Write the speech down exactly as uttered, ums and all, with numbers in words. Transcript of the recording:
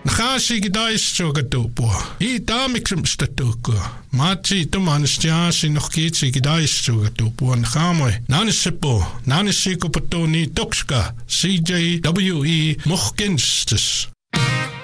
Nakaasi gidaissugatupua. I taamiksumstattukua. Maatsi tumanstiaasi nohkiitsi gidaissugatupua nakaamoi. Nanissepo, nanissikupatuni tokska, C J W E Mohkenstes.